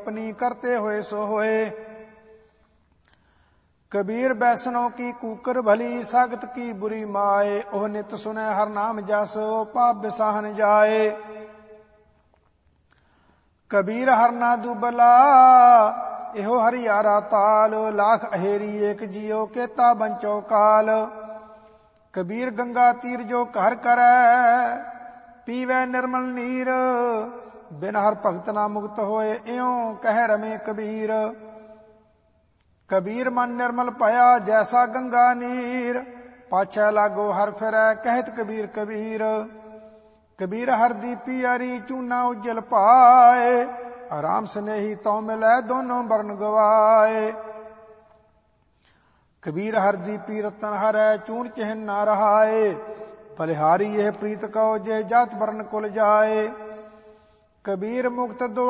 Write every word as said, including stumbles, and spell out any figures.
अपनी करते हुए सो होए। कबीर बैसनों की कूकर भली सागत की बुरी माए, ओह नित सुने हर नाम जस ओ पाप बिसाहन जाए। कबीर हर ना दुबला एहो हरियारा ताल, लाख अहेरी एक जियो केता बंचो काल। कबीर गंगा तीर जो घर करे, पीवे निर्मल नीर, बिन हर भगत ना मुक्त होए, इयों कह रमे कबीर। कबीर मन निर्मल भया जैसा गंगा नीर, पाछै लागो हर फिरै कहत कबीर कबीर। कबीर हर दी पियारी चूना उज्जल पाए, राम स्नेही तो मिलै दोनों बरन गवाए। कबीर हर दी पी रतन हरै चून चिहन ना रहाए, बलिहारी यह प्रीत कहो जे जात बरन कुल जाए। कबीर मुक्त